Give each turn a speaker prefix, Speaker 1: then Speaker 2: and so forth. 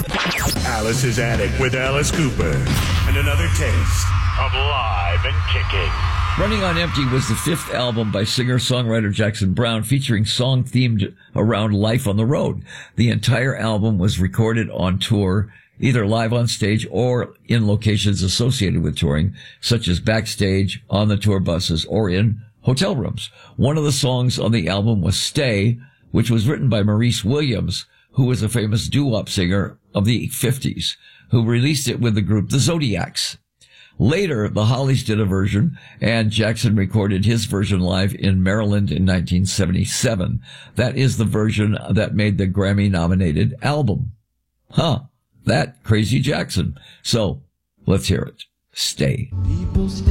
Speaker 1: Alice's Attic with Alice Cooper. And another taste of Live and Kicking.
Speaker 2: Running on Empty was the fifth album by singer-songwriter Jackson Browne, featuring song themed around life on the road. The entire album was recorded on tour, either live on stage or in locations associated with touring, such as backstage, on the tour buses, or in hotel rooms. One of the songs on the album was Stay, which was written by Maurice Williams, who was a famous doo-wop singer of the 50s, who released it with the group The Zodiacs. Later, the Hollies did a version, and Jackson recorded his version live in Maryland in 1977. That is the version that made the Grammy-nominated album. That crazy Jackson. So, let's hear it. Stay.
Speaker 3: People stay.